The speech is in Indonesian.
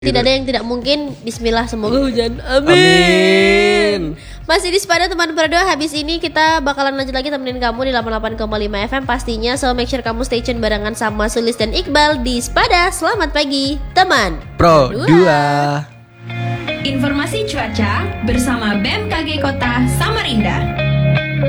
Tidak ada yang tidak mungkin. Bismillah, semoga hujan. Amin. Masih di Sepada teman berdua. Habis ini kita bakalan lanjut lagi temenin kamu di 88,5 FM pastinya. So make sure kamu stay tune barengan sama Sulis dan Iqbal di Sepada. Selamat pagi teman Pro 2. Informasi cuaca bersama BMKG Kota Samarinda.